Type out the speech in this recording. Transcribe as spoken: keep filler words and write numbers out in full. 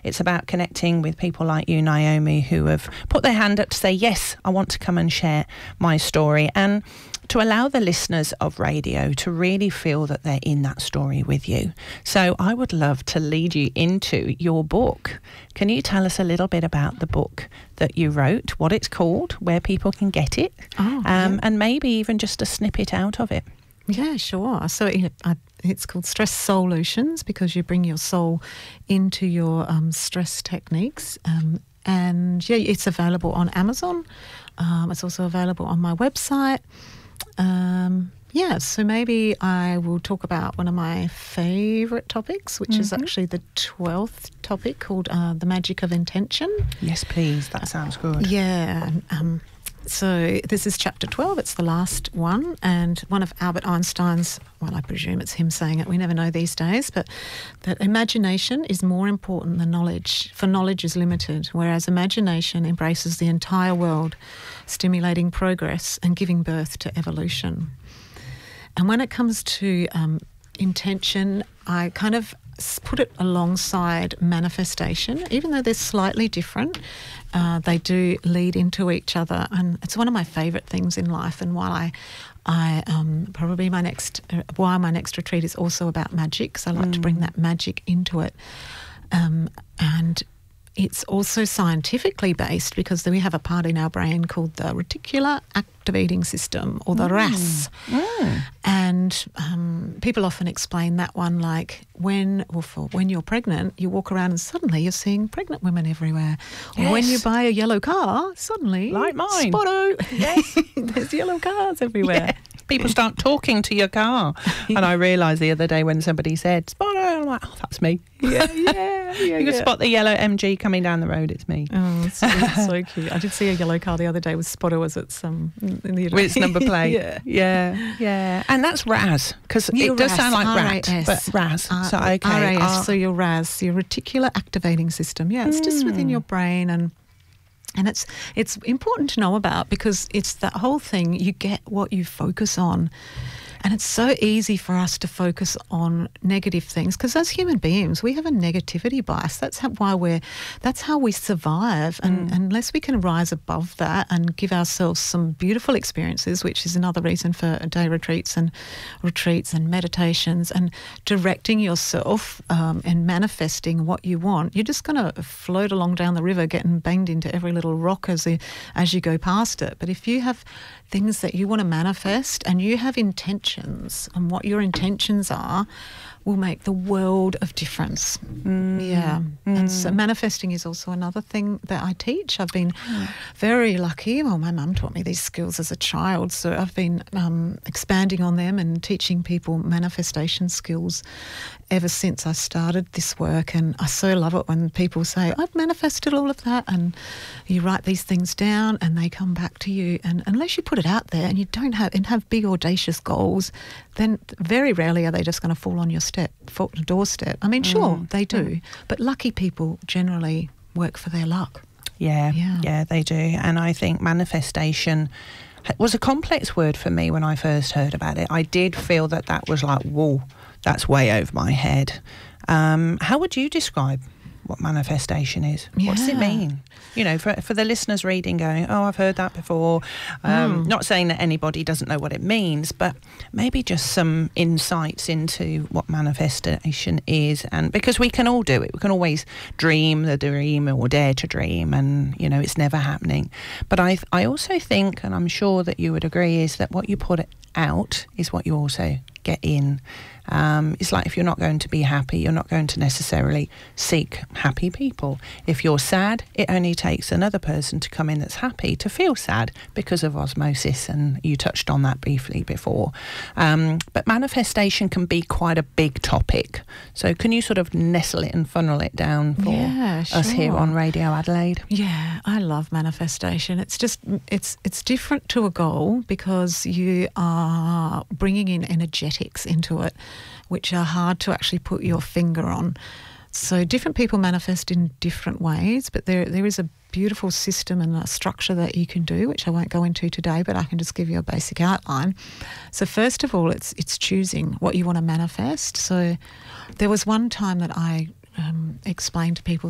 it's about connecting with people like you, Naomi, who have put their hand up to say, yes, I want to come and share my story, and to allow the listeners of radio to really feel that they're in that story with you. So I would love to lead you into your book. Can you tell us a little bit about the book that you wrote, what it's called, where people can get it, oh, um, yeah. and maybe even just a snippet out of it? Yeah, sure. So it, I, it's called Stress Solutions, because you bring your soul into your um, stress techniques. Um, and yeah, it's available on Amazon. Um, it's also available on my website. Um, yeah, so maybe I will talk about one of my favourite topics, which mm-hmm. is actually the twelfth topic, called uh, The Magic of Intention. Yes, please. That sounds good. Yeah. Um, so this is chapter twelve. It's the last one. And one of Albert Einstein's, well, I presume it's him saying it, we never know these days, but that imagination is more important than knowledge, for knowledge is limited, whereas imagination embraces the entire world, stimulating progress and giving birth to evolution. And when it comes to um, intention, I kind of put it alongside manifestation, even though they're slightly different. Uh, they do lead into each other, and it's one of my favourite things in life. And while I, I um, probably my next, uh, why my next retreat is also about magic, because I like mm. to bring that magic into it, um, and it's also scientifically based, because we have a part in our brain called the reticular activating system, or the mm. R A S. Mm. And um, people often explain that one like when, or for when you're pregnant, you walk around and suddenly you're seeing pregnant women everywhere. Yes. Or when you buy a yellow car, suddenly, like mine, Spotto, yes, there's yellow cars everywhere. Yeah. People start talking to your car. And I realised the other day when somebody said, Spotto, I'm like, oh, that's me. Yeah, yeah, yeah. You can yeah. spot the yellow M G coming down the road, it's me. Oh, it's, it's so cute. I did see a yellow car the other day with Spotto as its, um, in the with its number plate. yeah. Yeah, yeah. And that's R A S, because it does sound like rat, but R A S. Uh, so, okay. R A S, uh, so your R A S, your reticular activating system. Yeah, it's mm. just within your brain, and And it's it's important to know about, because it's that whole thing, you get what you focus on. And it's so easy for us to focus on negative things, because as human beings, we have a negativity bias. That's how, why we're, that's how we survive. And Mm. unless we can rise above that and give ourselves some beautiful experiences, which is another reason for day retreats and retreats and meditations, and directing yourself um, and manifesting what you want, you're just going to float along down the river, getting banged into every little rock as you, as you go past it. But if you have things that you want to manifest, and you have intentions, and what your intentions are will make the world of difference. Mm. Yeah. Mm. And so manifesting is also another thing that I teach. I've been very lucky. Well, my mum taught me these skills as a child, so I've been um, expanding on them and teaching people manifestation skills ever since I started this work. And I so love it when people say, I've manifested all of that, and you write these things down and they come back to you. And unless you put it out there and you don't have, and have big audacious goals, then very rarely are they just going to fall on your step, fall, doorstep. I mean, sure, Mm. they do, Mm. but lucky people generally work for their luck. Yeah, Yeah. yeah, they do. And I think manifestation was a complex word for me when I first heard about it. I did feel that that was like, whoa, that's way over my head. Um, how would you describe what manifestation is? What does it Yeah. mean? You know, for for the listeners reading going, oh, I've heard that before. Um, Mm. Not saying that anybody doesn't know what it means, but maybe just some insights into what manifestation is. And because we can all do it. We can always dream the dream or dare to dream, and, you know, it's never happening. But I, I also think, and I'm sure that you would agree, is that what you put out is what you also get in. Um, it's like if you're not going to be happy, you're not going to necessarily seek happy people. If you're sad, it only takes another person to come in that's happy to feel sad because of osmosis, and you touched on that briefly before. Um, but manifestation can be quite a big topic. So can you sort of nestle it and funnel it down for Yeah, us here sure. on Radio Adelaide? Yeah, I love manifestation. It's just, it's it's different to a goal, because you are bringing in energetics into it, which are hard to actually put your finger on. So different people manifest in different ways, but there there is a beautiful system and a structure that you can do, which I won't go into today, but I can just give you a basic outline. So first of all, it's it's choosing what you want to manifest. So there was one time that I um, explained to people